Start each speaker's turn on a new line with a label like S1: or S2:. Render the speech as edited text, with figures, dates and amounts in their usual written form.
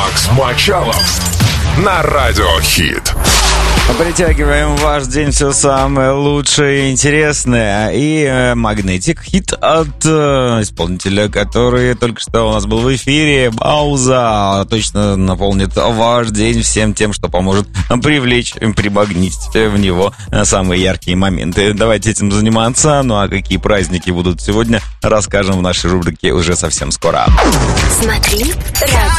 S1: Макс Мочалов на Радио Хит.
S2: Притягиваем в ваш день все самое лучшее и интересное. И магнитик, хит от исполнителя, который только что у нас был в эфире. Пауза точно наполнит ваш день всем тем, что поможет привлечь, примагнитить в него самые яркие моменты. Давайте этим заниматься. Ну а какие праздники будут сегодня, расскажем в нашей рубрике уже совсем скоро.
S3: Смотри, радио.